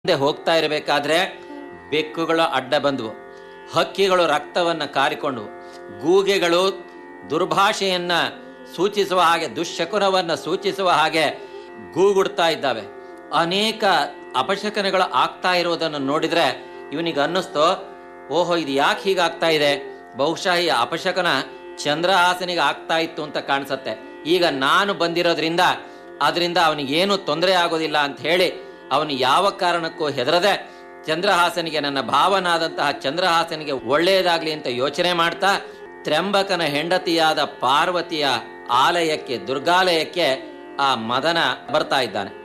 ಮುಂದೆ ಹೋಗ್ತಾ ಇರಬೇಕಾದ್ರೆ ಬೆಕ್ಕುಗಳು ಅಡ್ಡ ಬಂದವು, ಹಕ್ಕಿಗಳು ರಕ್ತವನ್ನು ಕಾರಿಕೊಂಡವು, ಗೂಗೆಗಳು ದುರ್ಭಾಷೆಯನ್ನ ಸೂಚಿಸುವ ಹಾಗೆ, ದುಶ್ಶಕುನವನ್ನು ಸೂಚಿಸುವ ಹಾಗೆ ಗೂಗುಡ್ತಾ ಇದ್ದಾವೆ. ಅನೇಕ ಅಪಶಕನಗಳು ಆಗ್ತಾ ಇರೋದನ್ನು ನೋಡಿದ್ರೆ ಇವನಿಗೆ ಅನ್ನಿಸ್ತೋ, ಓಹೋ ಇದು ಯಾಕೆ ಹೀಗಾಗ್ತಾ ಇದೆ, ಬಹುಶಃ ಈ ಅಪಶಕನ ಚಂದ್ರಹಾಸನಿಗೆ ಆಗ್ತಾ ಇತ್ತು ಅಂತ ಕಾಣಿಸತ್ತೆ. ಈಗ ನಾನು ಬಂದಿರೋದ್ರಿಂದ ಅದರಿಂದ ಅವನಿಗೇನು ತೊಂದರೆ ಆಗೋದಿಲ್ಲ ಅಂತ ಹೇಳಿ ಅವನು ಯಾವ ಕಾರಣಕ್ಕೂ ಹೆದರದೆ ಚಂದ್ರಹಾಸನಿಗೆ, ನನ್ನ ಭಾವನಾದಂತಹ ಚಂದ್ರಹಾಸನಿಗೆ ಒಳ್ಳೆಯದಾಗ್ಲಿ ಅಂತ ಯೋಚನೆ ಮಾಡ್ತಾ ತ್ರ್ಯಂಬಕನ ಹೆಂಡತಿಯಾದ ಪಾರ್ವತಿಯ ಆಲಯಕ್ಕೆ, ದುರ್ಗಾಲಯಕ್ಕೆ ಆ ಮದನ ಬರ್ತಾ ಇದ್ದಾನೆ.